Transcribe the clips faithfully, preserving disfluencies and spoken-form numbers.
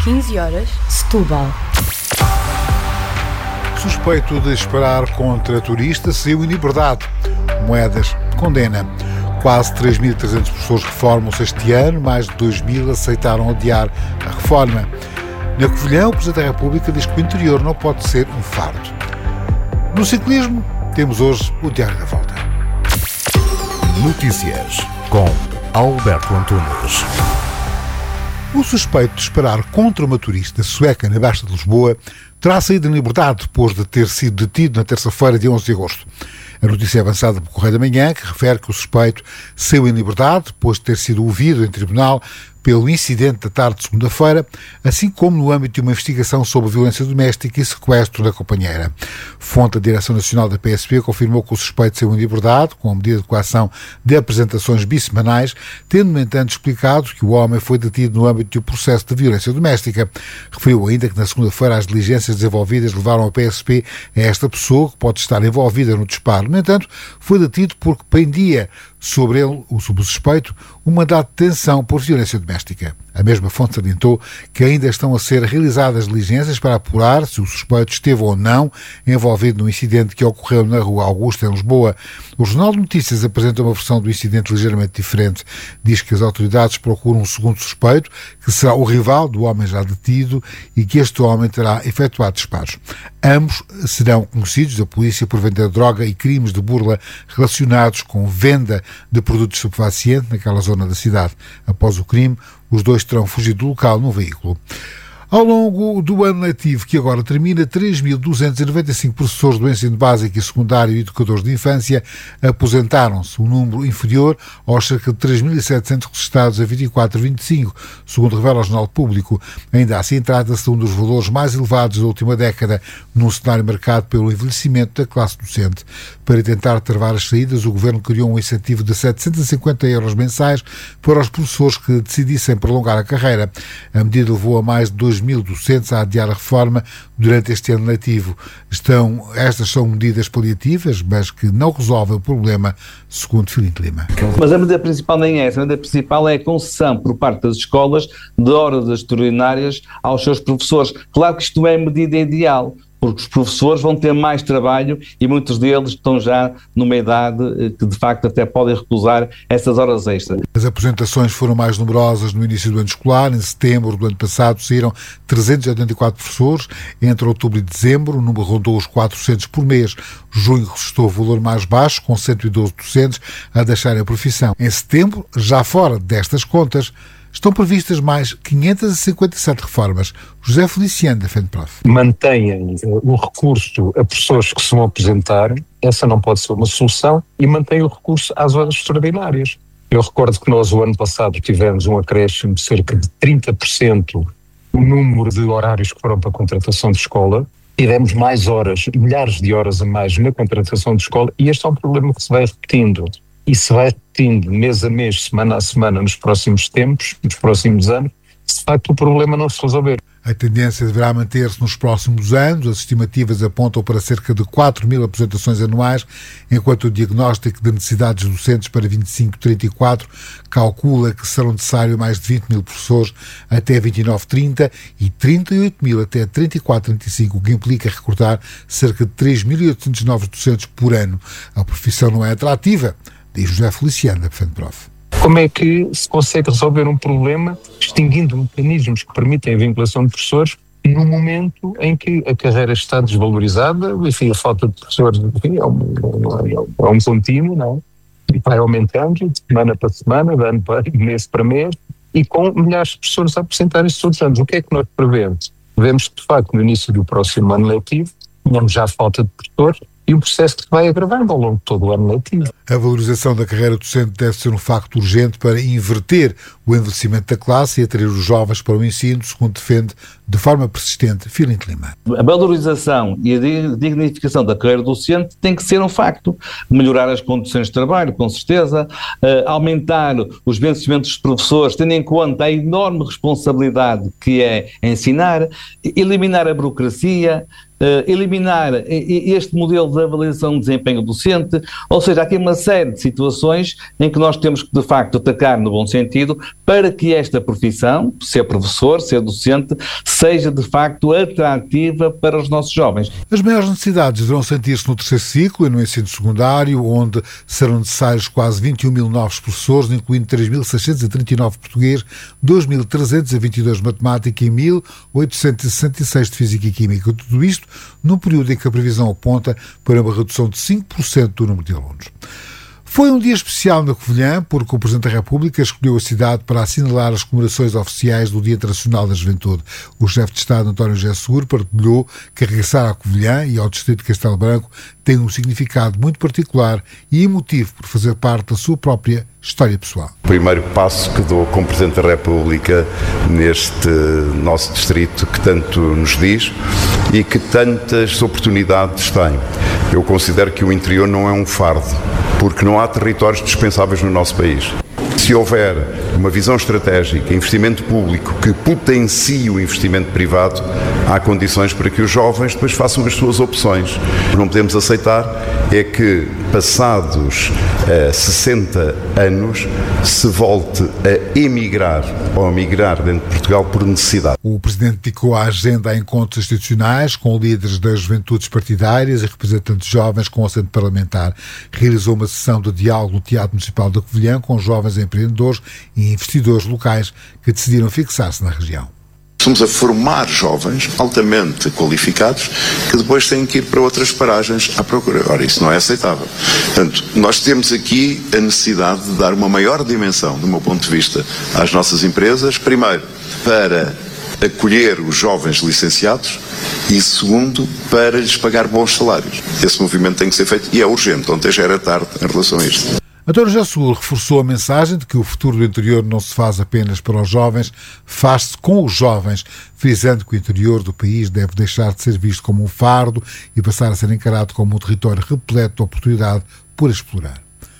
quinze horas, Setúbal. Suspeito de disparar contra turista saiu em liberdade. Moedas condena. Quase três mil e trezentos professores reformam-se este ano, mais de dois mil aceitaram adiar a reforma. Na Covilhã, o Presidente da República diz que o interior não pode ser um fardo. No ciclismo, temos hoje o Diário da Volta. Notícias com Alberto Antunes. O suspeito de disparar contra uma turista sueca na Baixa de Lisboa terá saído em liberdade depois de ter sido detido na terça-feira, dia onze de agosto. A notícia é avançada pelo Correio da Manhã, que refere que o suspeito saiu em liberdade depois de ter sido ouvido em tribunal pelo incidente da tarde de segunda-feira, assim como no âmbito de uma investigação sobre violência doméstica e sequestro da companheira. Fonte da Direção Nacional da P S P confirmou que o suspeito saiu em liberdade, com a medida de coação de apresentações bissemanais, tendo, no entanto, explicado que o homem foi detido no âmbito de um processo de violência doméstica. Referiu ainda que na segunda-feira as diligências desenvolvidas levaram a P S P a esta pessoa, que pode estar envolvida no disparo. No entanto, foi detido porque pendia sobre ele, sobre o suspeito, um mandado de detenção por violência doméstica. A mesma fonte salientou que ainda estão a ser realizadas diligências para apurar se o suspeito esteve ou não envolvido no incidente que ocorreu na Rua Augusta, em Lisboa. O Jornal de Notícias apresenta uma versão do incidente ligeiramente diferente. Diz que as autoridades procuram um segundo suspeito, que será o rival do homem já detido, e que este homem terá efetuado disparos. Ambos serão conhecidos da polícia por vender droga e crimes de burla relacionados com venda de produtos estupefacientes naquela zona da cidade. Após o crime, os dois terão fugido do local num veículo. Ao longo do ano letivo que agora termina, três mil duzentos e noventa e cinco professores do ensino básico e secundário e educadores de infância aposentaram-se, um número inferior aos cerca de três mil e setecentos registrados a vinte e quatro a vinte e cinco, segundo revela o Jornal Público. Ainda assim, trata-se de um dos valores mais elevados da última década, num cenário marcado pelo envelhecimento da classe docente. Para tentar travar as saídas, o Governo criou um incentivo de setecentos e cinquenta euros mensais para os professores que decidissem prolongar a carreira. A medida levou a mais de dois mil docentes a adiar a reforma durante este ano letivo. Estão, estas são medidas paliativas, mas que não resolvem o problema, segundo Filipe Lima. Mas a medida principal nem é essa. A medida principal é a concessão por parte das escolas de horas extraordinárias aos seus professores. Claro que isto não é a medida ideal, porque os professores vão ter mais trabalho e muitos deles estão já numa idade que de facto até podem recusar essas horas extras. As aposentações foram mais numerosas no início do ano escolar. Em setembro do ano passado saíram trezentos e oitenta e quatro professores. Entre outubro e dezembro o número rondou os quatrocentos por mês. Junho registrou o valor mais baixo, com cento e doze docentes a deixarem a profissão. Em setembro, já fora destas contas, estão previstas mais quinhentas e cinquenta e sete reformas. José Feliciano, da FENPROF. Mantenham o recurso a pessoas que se vão aposentar, essa não pode ser uma solução, e mantenham o recurso às horas extraordinárias. Eu recordo que nós, o ano passado, tivemos um acréscimo de cerca de trinta por cento no número de horários que foram para a contratação de escola. Tivemos mais horas, milhares de horas a mais na contratação de escola, e este é um problema que se vai repetindo. E se vai repetindo mês a mês, semana a semana, nos próximos tempos, nos próximos anos, se de facto o problema não se resolver. A tendência deverá manter-se nos próximos anos. As estimativas apontam para cerca de quatro mil aposentações anuais, enquanto o diagnóstico de necessidades docentes para vinte e cinco a trinta e quatro calcula que serão necessários mais de vinte mil professores até vinte e nove a trinta e trinta e oito mil até trinta e quatro a trinta e cinco, o que implica recrutar cerca de três mil e oitocentos novos docentes por ano. A profissão não é atrativa, diz José Feliciano, da FENPROF. Como é que se consegue resolver um problema extinguindo mecanismos que permitem a vinculação de professores no momento em que a carreira está desvalorizada? Enfim, a falta de professores, enfim, é, um, é um contínuo, não é? E vai aumentando de semana para semana, de ano para mês para mês, e com milhares de professores a apresentarem-se todos os anos. O que é que nós prevemos? Vemos que, de facto, no início do próximo ano letivo, tenhamos já falta de professores, e um processo que se vai agravando ao longo de todo o ano letivo. A valorização da carreira docente deve ser um facto urgente para inverter o envelhecimento da classe e atrair os jovens para o ensino, segundo defende de forma persistente Filipe Lima. A valorização e a dignificação da carreira docente tem que ser um facto. Melhorar as condições de trabalho, com certeza, uh, aumentar os vencimentos dos professores, tendo em conta a enorme responsabilidade que é ensinar, eliminar a burocracia, Uh, eliminar este modelo de avaliação de desempenho docente, ou seja, há aqui uma série de situações em que nós temos que, de facto, atacar no bom sentido para que esta profissão, ser professor, ser docente, seja de facto atrativa para os nossos jovens. As maiores necessidades irão sentir-se no terceiro ciclo e no ensino secundário, onde serão necessários quase vinte e um mil novos professores, incluindo três mil seiscentos e trinta e nove português, dois mil trezentos e vinte e dois de matemática e mil oitocentos e sessenta e seis de física e química. Tudo isto num período em que a previsão aponta para uma redução de cinco por cento do número de alunos. Foi um dia especial na Covilhã, porque o Presidente da República escolheu a cidade para assinalar as comemorações oficiais do Dia Internacional da Juventude. O chefe de Estado, António José Seguro, partilhou que regressar à Covilhã e ao distrito de Castelo Branco tem um significado muito particular e emotivo por fazer parte da sua própria história pessoal. O primeiro passo que dou como Presidente da República neste nosso distrito que tanto nos diz e que tantas oportunidades tem. Eu considero que o interior não é um fardo, porque não há territórios dispensáveis no nosso país. Se houver uma visão estratégica, investimento público que potencie o investimento privado, há condições para que os jovens depois façam as suas opções. O que não podemos aceitar é que, passados uh, sessenta anos, se volte a emigrar ou a migrar dentro de Portugal por necessidade. O Presidente dedicou a agenda a encontros institucionais com líderes das juventudes partidárias e representantes jovens com assento parlamentar. Realizou uma sessão de diálogo no Teatro Municipal da Covilhã com jovens empreendedores e investidores locais que decidiram fixar-se na região. Estamos a formar jovens altamente qualificados que depois têm que ir para outras paragens à procura. Ora, isso não é aceitável. Portanto, nós temos aqui a necessidade de dar uma maior dimensão, do meu ponto de vista, às nossas empresas. Primeiro, para acolher os jovens licenciados e, segundo, para lhes pagar bons salários. Esse movimento tem que ser feito e é urgente. Ontem já era tarde em relação a isto. António José Seguro reforçou a mensagem de que o futuro do interior não se faz apenas para os jovens, faz-se com os jovens, frisando que o interior do país deve deixar de ser visto como um fardo e passar a ser encarado como um território repleto de oportunidade por explorar.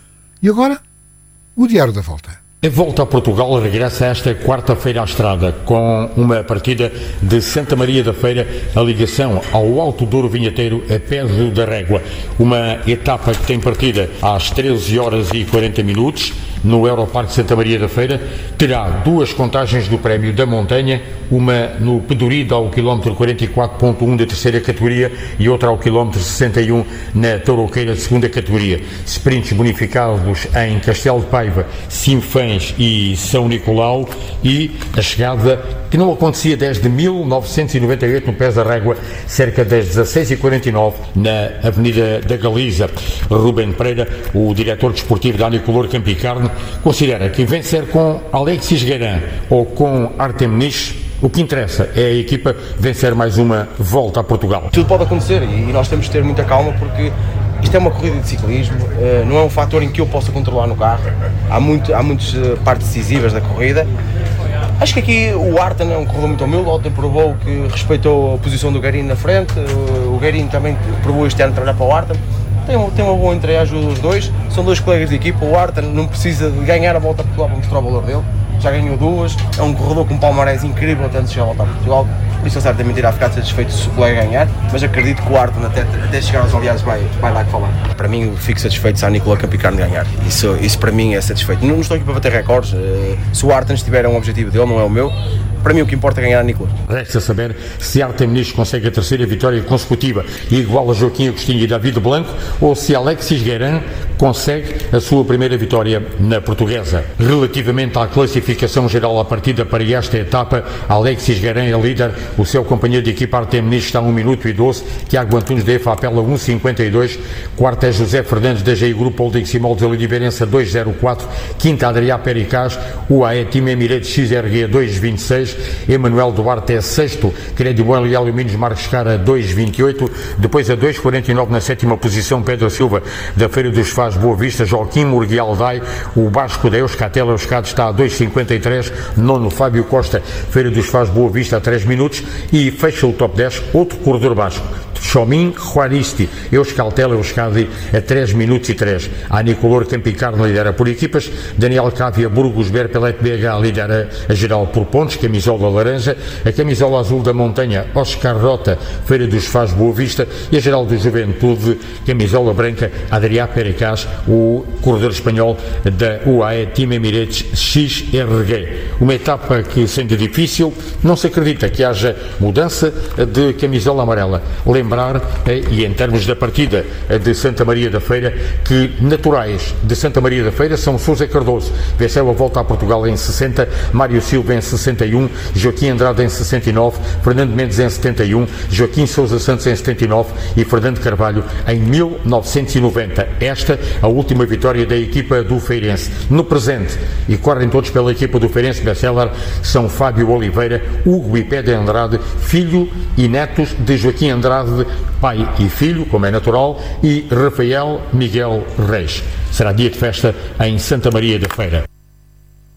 E agora, o Diário da Volta. A Volta a Portugal regressa esta quarta-feira à estrada, com uma partida de Santa Maria da Feira, a ligação ao Alto Douro Vinheteiro a Peso da Régua. Uma etapa que tem partida às treze horas e quarenta minutos, no Europarque Santa Maria da Feira. Terá duas contagens do Prémio da Montanha, uma no Pedurida ao quilómetro quarenta e quatro ponto um da terceira categoria e outra ao quilómetro sessenta e um na Tourouqueira de segunda categoria. Sprints bonificados em Castelo de Paiva, Sinfãs e São Nicolau, e a chegada que não acontecia desde mil novecentos e noventa e oito no Pés da Régua, cerca das dezasseis e quarenta e nove na Avenida da Galiza. Rubén Pereira, o diretor desportivo da Anicolor Campo e Carne, considera que vencer com Alexis Guerin ou com Artem Nish, o que interessa é a equipa vencer mais uma Volta a Portugal. Tudo pode acontecer e nós temos de ter muita calma, porque isto é uma corrida de ciclismo, não é um fator em que eu possa controlar no carro. Há, muito, há muitas partes decisivas da corrida. Acho que aqui o Artem é um corredor muito humilde, ontem provou que respeitou a posição do Guerin na frente, o Guerin também provou este ano trabalhar para o Artem. Tem uma, tem uma boa entreagem dos dois, são dois colegas de equipa. O Artem não precisa de ganhar a Volta a Portugal para mostrar o valor dele, já ganhou duas, é um corredor com um palmarés incrível até de chegar a Volta a Portugal, por isso ele certamente irá ficar satisfeito se o colega ganhar, mas acredito que o Artem até, até chegar aos aliados vai, vai dar que falar. Para mim, eu fico satisfeito se a Anicolor Campo e Carne ganhar, isso, isso para mim é satisfeito. Não, não estou aqui para bater recordes, se o Artem estiver um objetivo dele, não é o meu. Para mim o que importa é ganhar a Anicolor. Resta saber se Artem Nish consegue a terceira vitória consecutiva e iguala Joaquim Agostinho e David Blanco, ou se Alexis Guerin consegue a sua primeira vitória na Portuguesa. Relativamente à classificação geral à partida para esta etapa, Alexis Guerin é líder, o seu companheiro de equipa Artem Nish está a um minuto e doze, Tiago Antunes da EFA apela um cinquenta e dois, quarto é José Fernandes da G I Grupo Holding Simol de Oliveirense dois zero quatro, quinto Adriá Pericaz, U A E Team Emirates X R G dois vinte e seis, Emanuel Duarte é sexto, Credibuel e Alumínios Marcos Cara dois vinte e oito, depois a dois quarenta e nove na sétima posição Pedro Silva da Feira dos Faz Boa Vista, Joaquim Murguial Dai, o Basco da Euskatel Euskadi está a dois cinquenta e três, nono Fábio Costa, Feira dos Faz Boa Vista a três minutos, e fecha o top dez outro corredor basco, Chomin Juaristi, Euskaltel Euskadi a três minutos e três. A Nicolor Campicarno lidera por equipas, Daniel Cávia Burgos Berpelet B H lidera a geral por pontos, camisola laranja, a camisola azul da Montanha Oscar Rota, Feira dos Faz Boa Vista, e a geral de Juventude, camisola branca Adrià Pericás, o corredor espanhol da U A E Team Emirates X R G. Uma etapa que, sendo difícil, não se acredita que haja mudança de camisola amarela. Lembrar, e em termos da partida de Santa Maria da Feira, que naturais de Santa Maria da Feira são Sousa Cardoso, venceu a volta a Portugal em sessenta, Mário Silva em sessenta e um, Joaquim Andrade em sessenta e nove, Fernando Mendes em setenta e um, Joaquim Sousa Santos em setenta e nove e Fernando Carvalho em mil novecentos e noventa. Esta a última vitória da equipa do Feirense. No presente, e correm todos pela equipa do Feirense Bestseller, são Fábio Oliveira, Hugo e Pedro Andrade, filho e netos de Joaquim Andrade, pai e filho, como é natural, e Rafael Miguel Reis. Será dia de festa em Santa Maria da Feira.